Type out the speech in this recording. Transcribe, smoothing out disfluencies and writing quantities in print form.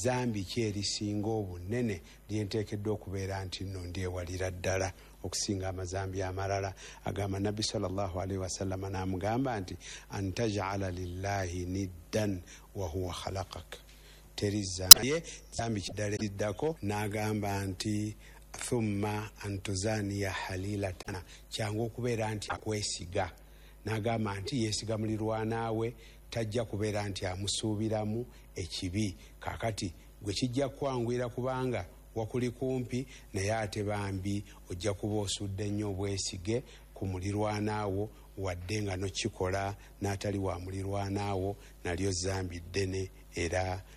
zambi ki erisinga obunene lyenteekeddwa okubeera nti nno ndyewalira ddala okusinga amazambi amalala. Agamba Nabbi sallallahu alaihi wasallam n'amugamba nti antaj'ala lillahi niddan wa huwa khalaqak. Teri zambi kiddala liddako n'agamba nti thumma antuzaniya halilatana, kyangu okubeera nti akwesiga. N'agamba nti yeesiga mulirwanaawe tajja kubeera nti amusuubiramu ekibi. Kaakati gwe kijja kwangwira kubanga wakuli kumpi, naye ate bambi ojja kuba osudde nnyo obwesige ku mulirwanaawo, wadde nga nokikola n'atali wa mulirwanaawo, nalyo zambi ddene era